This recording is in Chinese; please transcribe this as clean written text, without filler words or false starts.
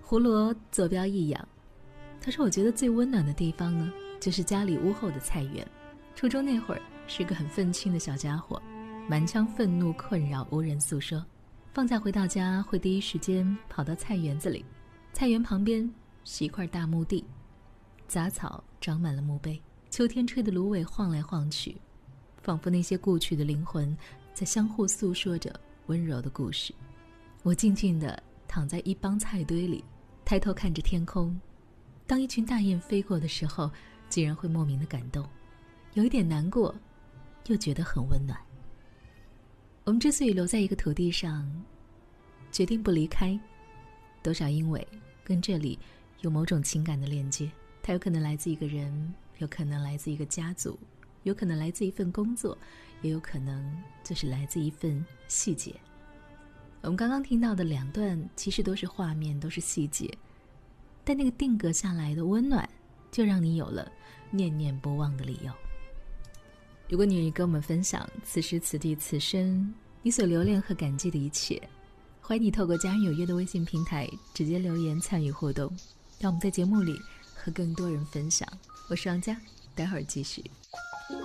胡罗坐标一养，他说我觉得最温暖的地方呢，就是家里屋后的菜园。初中那会儿是个很愤青的小家伙，满腔愤怒困扰无人诉说，放假回到家会第一时间跑到菜园子里，菜园旁边是一块大墓地，杂草长满了墓碑，秋天吹的芦苇晃来晃去，仿佛那些故去的灵魂在相互诉说着温柔的故事。我静静地躺在一帮菜堆里，抬头看着天空，当一群大雁飞过的时候，竟然会莫名的感动，有一点难过，又觉得很温暖。我们之所以留在一个土地上，决定不离开，多少因为跟这里有某种情感的链接。它有可能来自一个人，有可能来自一个家族，有可能来自一份工作，也有可能就是来自一份细节。我们刚刚听到的2段其实都是画面，都是细节，但那个定格下来的温暖，就让你有了念念不忘的理由。如果你跟我们分享此时此地此生你所留恋和感激的一切，欢迎你透过家人有约的微信平台直接留言参与互动，让我们在节目里和更多人分享。我是王佳，待会儿继续。